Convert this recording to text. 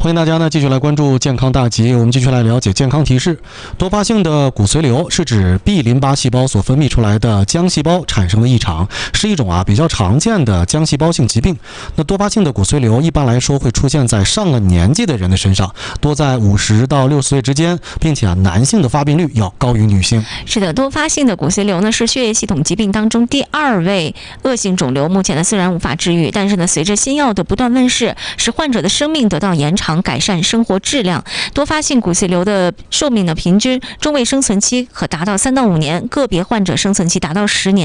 欢迎大家呢继续来关注健康大集，我们继续来了解健康提示。多发性的骨髓瘤是指 B 淋巴细胞所分泌出来的浆细胞产生的异常，是一种比较常见的浆细胞性疾病。那多发性的骨髓瘤一般来说会出现在上了年纪的人的身上，多在50到60岁之间，并且男性的发病率要高于女性。 是的，多发性的骨髓瘤呢是血液系统疾病当中第2位恶性肿瘤，目前呢虽然无法治愈，但是呢随着新药的不断问世，使患者的生命得到延长，改善生活质量。多发性骨髓瘤的寿命呢平均中位生存期可达到3到5年，个别患者生存期达到10年。